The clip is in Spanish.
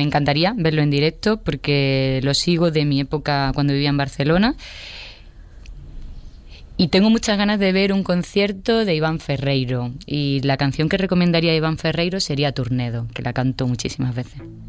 me encantaría verlo en directo porque lo sigo de mi época cuando vivía en Barcelona. Y tengo muchas ganas de ver un concierto de Iván Ferreiro. Y la canción que recomendaría a Iván Ferreiro sería Tornado, que la canto muchísimas veces.